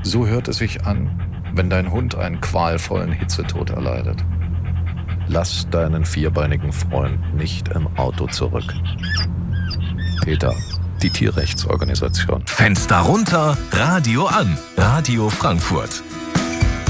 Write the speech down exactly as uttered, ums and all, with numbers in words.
So hört es sich an, wenn dein Hund einen qualvollen Hitzetod erleidet. Lass deinen vierbeinigen Freund nicht im Auto zurück. PETA, die Tierrechtsorganisation. Fenster runter, Radio an. Radio Frankfurt.